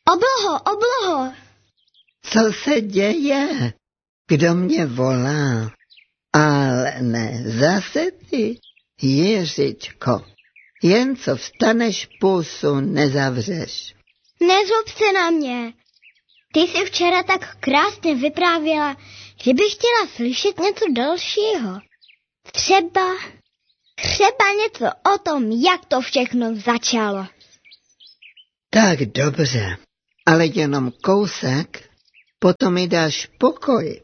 Obloho! Co se děje? Kdo mě volá? Ale ne, zase ty, Jiřičko. Jen co vstaneš, pusu nezavřeš. Nezlob se na mě. Ty jsi včera tak krásně vyprávěla, že bych chtěla slyšet něco dalšího. Třeba něco o tom, jak to všechno začalo. Tak dobře, ale jenom kousek, potom mi dáš pokoj.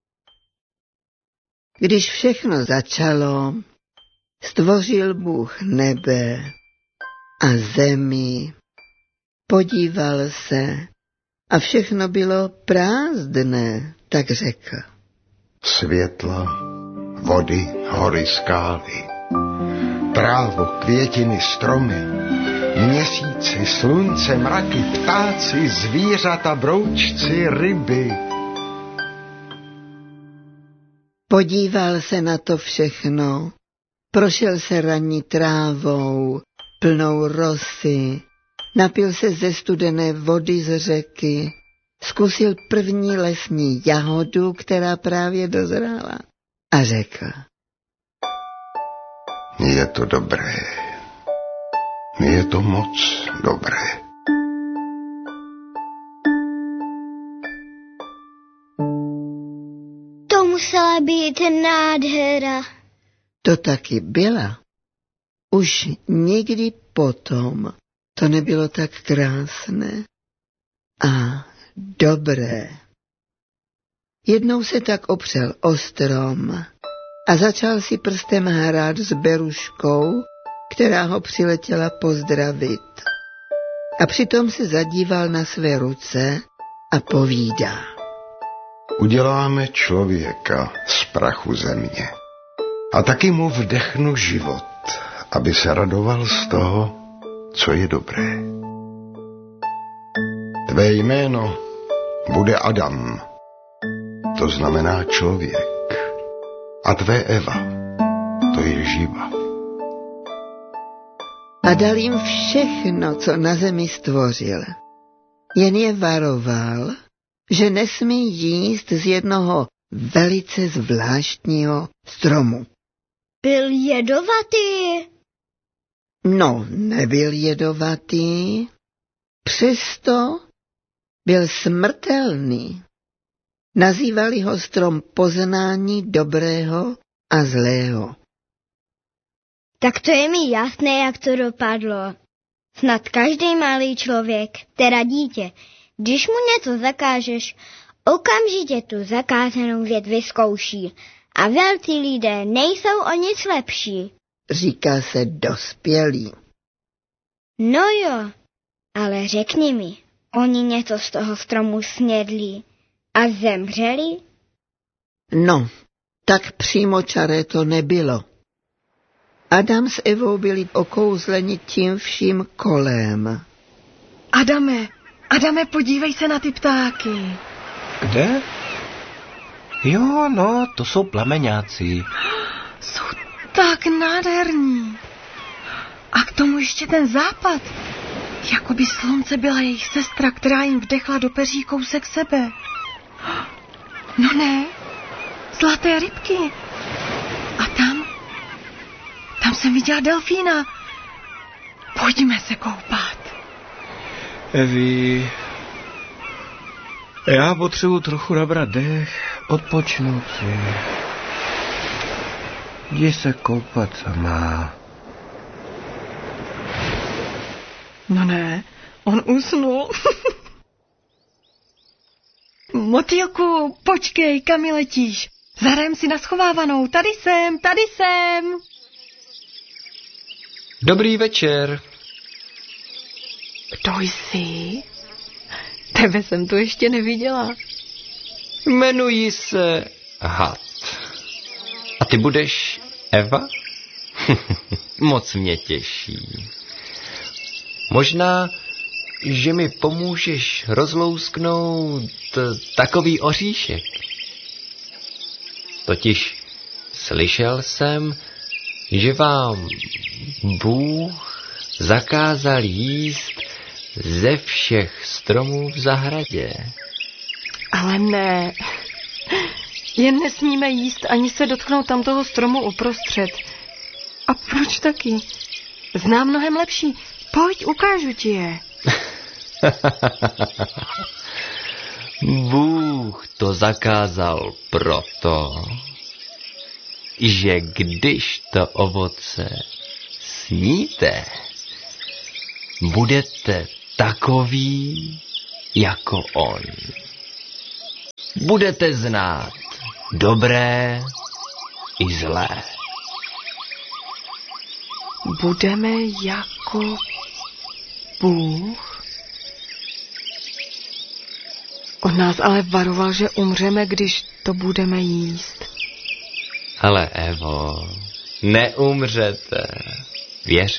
Když všechno začalo, stvořil Bůh nebe a zemi, podíval se a všechno bylo prázdné, tak řekl. Světlo, vody, hory, skály, trávu, květiny, stromy, měsíci, slunce, mraky, ptáci, zvířata, broučci, ryby. Podíval se na to všechno, prošel se ranní trávou, plnou rosy, napil se ze studené vody z řeky, zkusil první lesní jahodu, která právě dozrála, a řekl. Je to dobré. Je to moc dobré. To musela být nádhera. To taky byla. Už nikdy potom to nebylo tak krásné a dobré. Jednou se tak opřel o strom a začal si prstem hrát s beruškou, která ho přiletěla pozdravit. A přitom se zadíval na své ruce a povídá. Uděláme člověka z prachu země a taky mu vdechnu život, aby se radoval z toho, co je dobré. Tvé jméno bude Adam, to znamená člověk, a tvé Eva, to je živa. A dal jim všechno, co na zemi stvořil. Jen je varoval, že nesmí jíst z jednoho velice zvláštního stromu. Byl jedovatý? No, nebyl jedovatý, přesto byl smrtelný. Nazývali ho strom poznání dobrého a zlého. Tak to je mi jasné, jak to dopadlo. Snad každý malý člověk, teda dítě, když mu něco zakážeš, okamžitě tu zakázanou věc vyzkouší a velcí lidé nejsou o nic lepší. Říká se dospělí. No jo, ale řekni mi, oni něco z toho stromu snědli a zemřeli? No, tak přímočaré to nebylo. Adam s Evou byli okouzleni tím vším kolem. Adame, podívej se na ty ptáky. Kde? Jo, no, to jsou plameňáci. Jsou tak nádherní. A k tomu ještě ten západ. Jakoby slunce byla jejich sestra, která jim vdechla do peří kousek sebe. No ne, zlaté rybky. A tam jsem viděla delfína. Pojďme se koupat. Evi, já potřebuji trochu nabrat dech, odpočnout si. Jdi se koupat sama. No ne, on usnul. Motýlku, počkej, kam mi letíš? Zahrajem si na schovávanou, tady jsem. Dobrý večer. Kdo jsi? Tebe jsem tu ještě neviděla. Jmenuji se Had. A ty budeš Eva? Moc mě těší. Možná, že mi pomůžeš rozlousknout takový oříšek. Totiž slyšel jsem, že vám Bůh zakázal jíst ze všech stromů v zahradě. Ale ne. Jen nesmíme jíst ani se dotknout tamtoho stromu uprostřed. A proč taky? Znám mnohem lepší. Pojď, ukážu ti je. Bůh to zakázal proto, že když to ovoce sníte, budete takový jako on. Budete znát dobré i zlé. Budeme jako Bůh? On nás ale varoval, že umřeme, když to budeme jíst. Ale Evo, neumřete. Věř